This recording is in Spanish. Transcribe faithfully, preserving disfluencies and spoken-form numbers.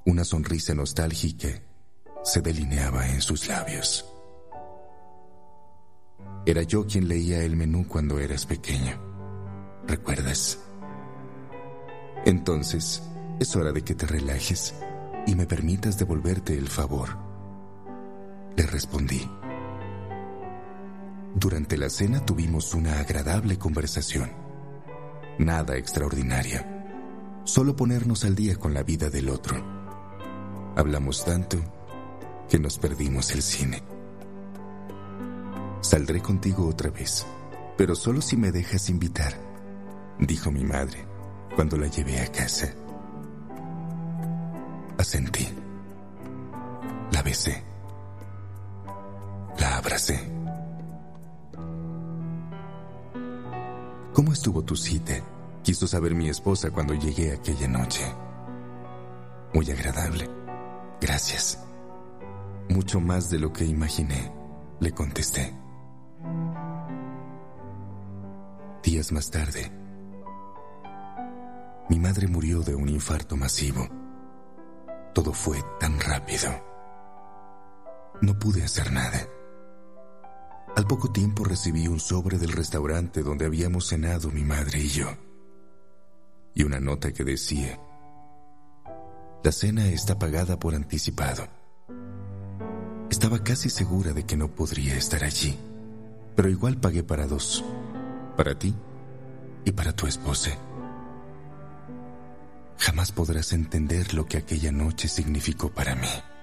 Una sonrisa nostálgica se delineaba en sus labios. Era yo quien leía el menú cuando eras pequeño. ¿Recuerdas? Entonces, es hora de que te relajes y me permitas devolverte el favor. Le respondí. Durante la cena tuvimos una agradable conversación. Nada extraordinaria. Solo ponernos al día con la vida del otro. Hablamos tanto que nos perdimos el cine. Saldré contigo otra vez, pero solo si me dejas invitar, dijo mi madre cuando la llevé a casa. Asentí. La besé. La abracé. ¿Cómo estuvo tu cita? Quiso saber mi esposa cuando llegué aquella noche. Muy agradable. Gracias. Mucho más de lo que imaginé, le contesté. Días más tarde, mi madre murió de un infarto masivo. Todo fue tan rápido. No pude hacer nada. Al poco tiempo recibí un sobre del restaurante donde habíamos cenado mi madre y yo, y una nota que decía: la cena está pagada por anticipado. Estaba casi segura de que no podría estar allí, pero igual pagué para dos, para ti y para tu esposa. Jamás podrás entender lo que aquella noche significó para mí.